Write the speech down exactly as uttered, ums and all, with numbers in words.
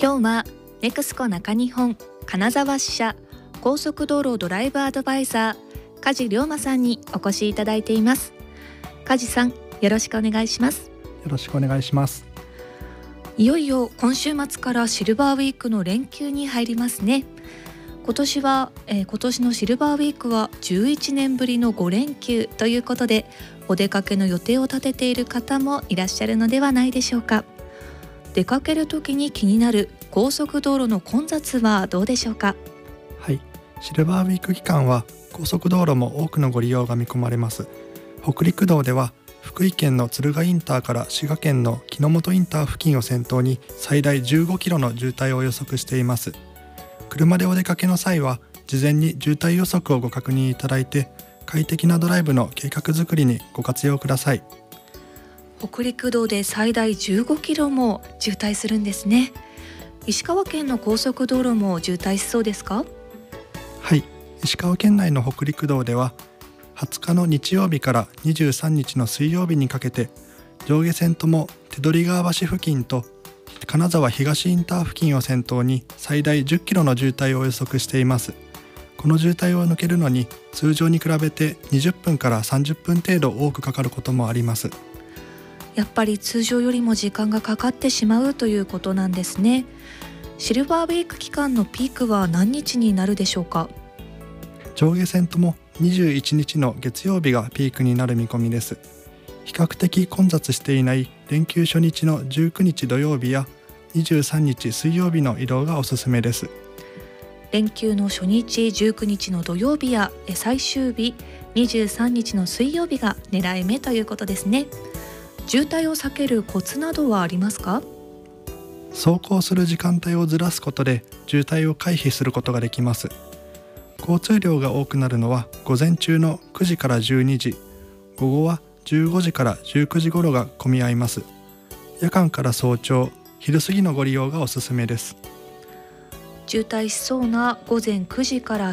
今日はネクスコ中日本金沢支社高速道路ドライブアドバイザー梶良馬さんにお越しいただいています。梶さん、よろしくお願いします。 よろしくお願いします。 いよいよ今週末からシルバーウィークの連休に入りますね。今年は、えー、今年のシルバーウィークはじゅういちねんぶりのご連休ということで、お出かけの予定を立てている方もいらっしゃるのではないでしょうか。出かける時に気になる高速道路の混雑はどうでしょうか。 はい、シルバーウィーク期間は高速道路も多くのご利用が見込まれます。北陸道では福井県の敦賀インターから滋賀県の木之本インター付近を先頭に最大じゅうごキロの渋滞を予測しています。車でお出かけの際は事前に渋滞予測をご確認いただいて、快適なドライブの計画作りにご活用ください。 北陸道で最大じゅうごキロも渋滞するんですね。石川県の高速道路も渋滞しそうですか？ はい、石川県内の北陸道でははつかの日曜日からにじゅうさんにちの水曜日にかけて上下線とも手取川橋付近と金沢東インター付近を先頭に最大じゅっキロの渋滞を予測しています。この渋滞を抜けるのに通常に比べてにじゅっぷんからさんじゅっぷん程度多くかかることもあります。 やっぱり通常よりも時間がかかってしまうということなんですね。シルバーウィーク期間のピークは何日になるでしょうか？ 上下線ともにじゅういちにちの月曜日がピークになる見込みです。比較的混雑していない連休初日のじゅうくにち土曜日やにじゅうさんにち水曜日の移動がおすすめです。 連休の初日じゅうくにちの土曜日や最終日にじゅうさんにちの水曜日が狙い目ということですね。渋滞を避けるコツなどはありますか？ 走行する時間帯をずらすことで渋滞を回避することができます。交通量が多くなるのは午前中のくじからじゅうにじ、午後はじゅうごじからじゅうくじ頃が混み合います。夜間から早朝、昼過ぎのご利用がおすすめです。 渋滞しそうな午前くじから